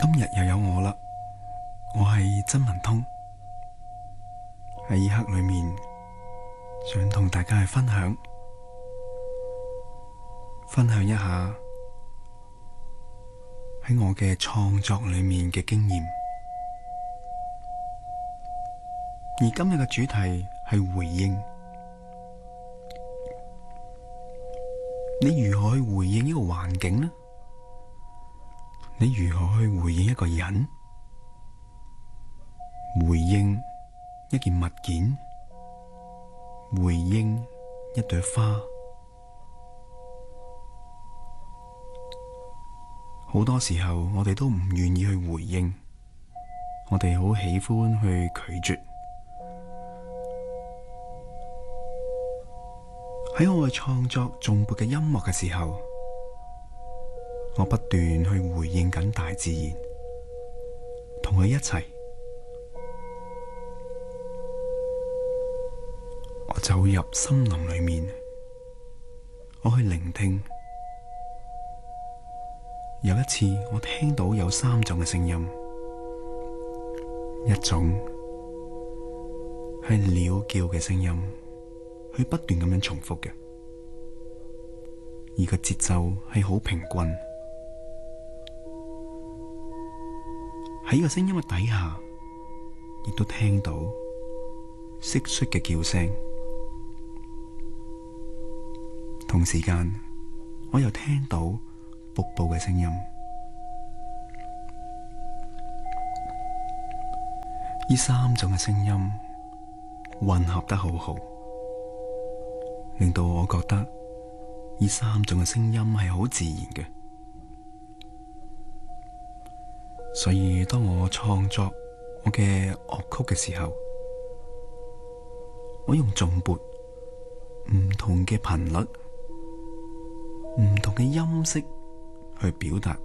今日又有我啦，我係曾文通。喺呢刻裏面，想同大家去分享一下喺我嘅創作裏面嘅經驗。而今日嘅主題係回應。你如何去回應呢個環境呢？你如何去回應一個人？回應一件物件？回應一朵花？好多時候我哋都唔願意去回應，我哋好喜歡去拒絕。喺我嘅創作頌缽嘅音樂嘅時候，我不斷去回應緊大自然，同佢一齊。我走入森林裏面，我去聆聽。有一次，我聽到有3種嘅聲音，一種係鳥叫嘅聲音，佢不斷咁樣重複嘅，而個節奏係好平均。喺個聲音嘅底下，亦都聽到蟋蟀嘅叫聲。同時間，我又聽到瀑布嘅聲音。呢3種嘅聲音混合得好好，令到我覺得呢3種嘅聲音係好自然嘅。所以當我創作我嘅樂曲嘅時候，我用頌缽唔同嘅頻率、唔同嘅音色去表達